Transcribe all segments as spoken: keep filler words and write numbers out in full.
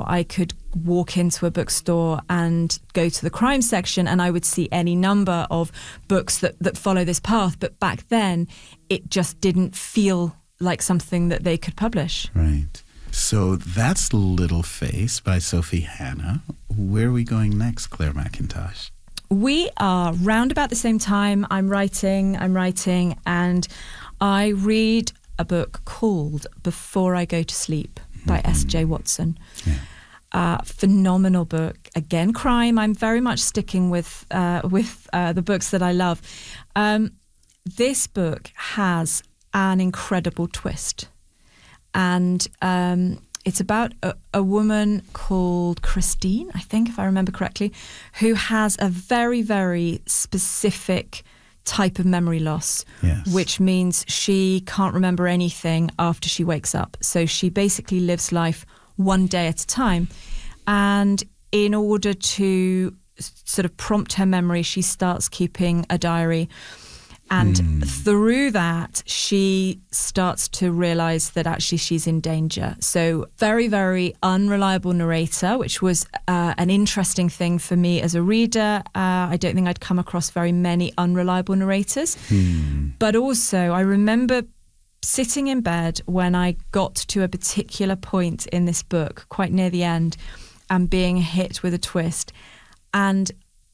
I could walk into a bookstore and go to the crime section and I would see any number of books that, that follow this path. But back then, it just didn't feel like something that they could publish. Right. So that's Little Face by Sophie Hannah. Where are we going next, Claire McIntosh? We are round about the same time. I'm writing, I'm writing, and I read a book called Before I Go to Sleep by mm-hmm. S J Watson. Yeah. Uh, phenomenal book. Again, crime. I'm very much sticking with uh, with uh, the books that I love. Um, this book has an incredible twist. And um, it's about a, a woman called Christine, I think, if I remember correctly, who has a very, very specific type of memory loss, yes. which means she can't remember anything after she wakes up. So she basically lives life one day at a time. And in order to sort of prompt her memory, she starts keeping a diary. And mm. through that, she starts to realise that actually she's in danger. So very, very unreliable narrator, which was uh, an interesting thing for me as a reader. Uh, I don't think I'd come across very many unreliable narrators. Mm. But also, I remember sitting in bed when I got to a particular point in this book, quite near the end, and being hit with a twist. And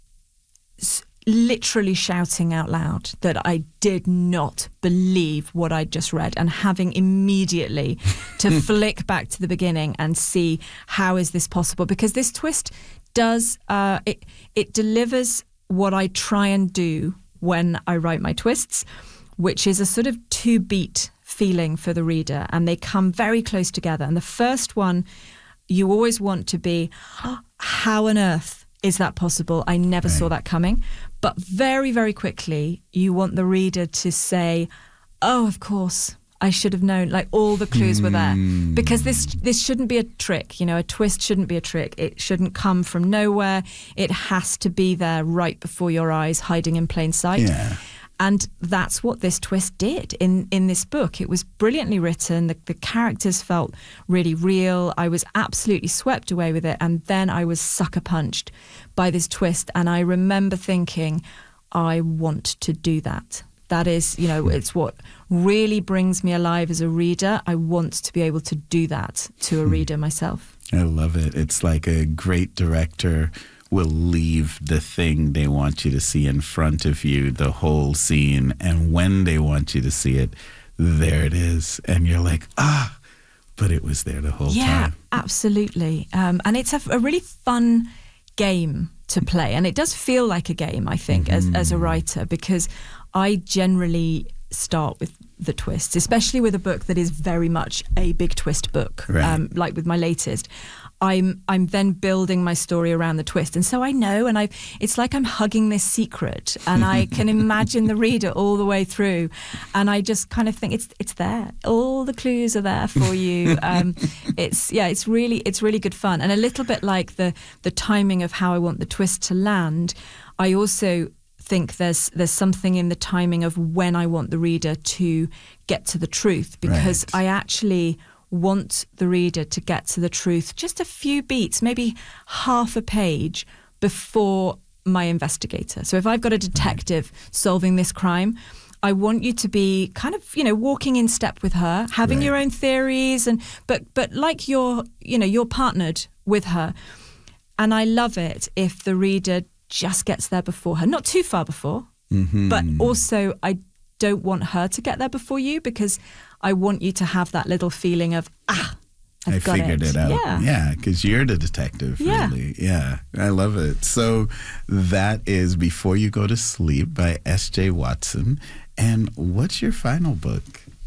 literally shouting out loud that I did not believe what I'd just read, and having immediately to flick back to the beginning and see how is this possible, because this twist does uh, it it delivers what I try and do when I write my twists, which is a sort of two beat feeling for the reader, and they come very close together. And the first one, you always want to be, oh, how on earth is that possible? I never right. saw that coming. But very, very quickly, you want the reader to say, oh, of course, I should have known. Like, all the clues mm. were there. Because this this shouldn't be a trick. You know, a twist shouldn't be a trick. It shouldn't come from nowhere. It has to be there right before your eyes, hiding in plain sight. Yeah. And that's what this twist did in, in this book. It was brilliantly written. The, the characters felt really real. I was absolutely swept away with it. And then I was sucker punched by this twist. And I remember thinking, I want to do that. That is, you know, it's what really brings me alive as a reader. I want to be able to do that to a reader myself. I love it. It's like a great director will leave the thing they want you to see in front of you, the whole scene. And when they want you to see it, there it is. And you're like, ah, but it was there the whole yeah, time. Yeah, absolutely. Um, and it's a, a really fun game to play. And it does feel like a game, I think, mm-hmm. as, as a writer, because I generally start with the twists, especially with a book that is very much a big twist book, right. um, like with my latest. I'm I'm then building my story around the twist, and so I know, and I it's like I'm hugging this secret, and I can imagine the reader all the way through, and I just kind of think it's it's there, all the clues are there for you. Um, it's yeah, it's really it's really good fun, and a little bit like the the timing of how I want the twist to land. I also think there's there's something in the timing of when I want the reader to get to the truth, because right. I actually want the reader to get to the truth just a few beats, maybe half a page before my investigator. So if I've got a detective solving this crime, I want you to be kind of, you know, walking in step with her, having right. your own theories, and but but like you're, you know, you're partnered with her. And I love it if the reader just gets there before her, not too far before, mm-hmm. but also I don't want her to get there before you, because I want you to have that little feeling of, ah, I've I got figured it. it out. Yeah, yeah, because you're the detective, yeah. really. Yeah, I love it. So that is Before You Go to Sleep by S J Watson. And what's your final book,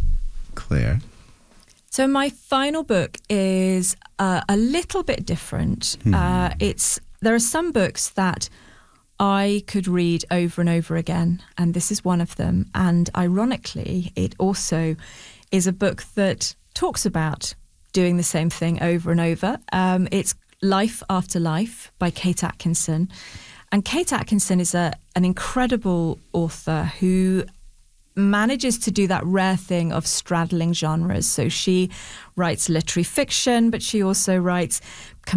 Claire? So my final book is uh, a little bit different. Hmm. Uh, it's there are some books that I could read over and over again, and this is one of them. And ironically, it also is a book that talks about doing the same thing over and over. Um, it's Life After Life by Kate Atkinson. And Kate Atkinson is a an incredible author who manages to do that rare thing of straddling genres. So she writes literary fiction, but she also writes